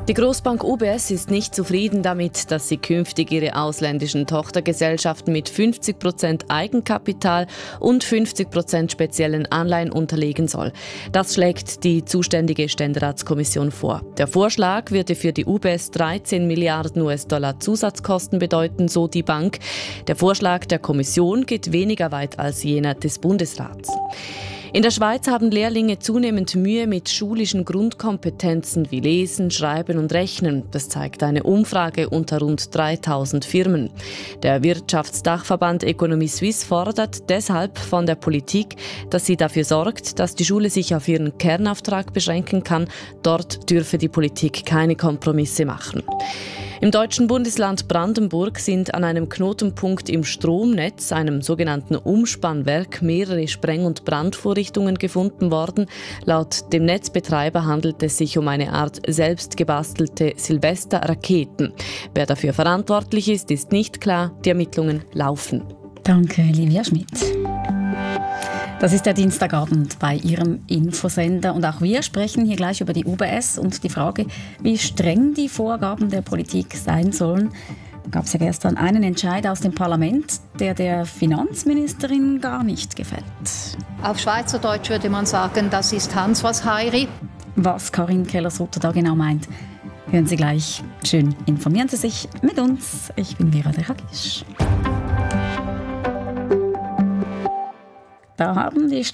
Die Grossbank UBS ist nicht zufrieden damit, dass sie künftig ihre ausländischen Tochtergesellschaften mit 50% Eigenkapital und 50% speziellen Anleihen unterlegen soll. Das schlägt die zuständige Ständeratskommission vor. Der Vorschlag würde für die UBS 13 Milliarden US-Dollar Zusatzkosten bedeuten, so die Bank. Der Vorschlag der Kommission geht weniger weit als jener des Bundesrats. In der Schweiz haben Lehrlinge zunehmend Mühe mit schulischen Grundkompetenzen wie Lesen, Schreiben und Rechnen. Das zeigt eine Umfrage unter rund 3000 Firmen. Der Wirtschaftsdachverband Economie Suisse fordert deshalb von der Politik, dass sie dafür sorgt, dass die Schule sich auf ihren Kernauftrag beschränken kann. Dort dürfe die Politik keine Kompromisse machen. Im deutschen Bundesland Brandenburg sind an einem Knotenpunkt im Stromnetz, einem sogenannten Umspannwerk, mehrere Spreng- und Brandvorrichtungen gefunden worden. Laut dem Netzbetreiber handelt es sich um eine Art selbstgebastelte Silvesterraketen. Wer dafür verantwortlich ist, ist nicht klar. Die Ermittlungen laufen. Danke, Livia Schmidt. Das ist der Dienstagabend bei Ihrem Infosender und auch wir sprechen hier gleich über die UBS und die Frage, wie streng die Vorgaben der Politik sein sollen. Da gab es ja gestern einen Entscheid aus dem Parlament, der Finanzministerin gar nicht gefällt. Auf Schweizerdeutsch würde man sagen, das ist Hans was Heiri. Was Karin Keller-Sutter da genau meint, hören Sie gleich. Schön informieren Sie sich mit uns. Ich bin Vera Deragisch. Da haben die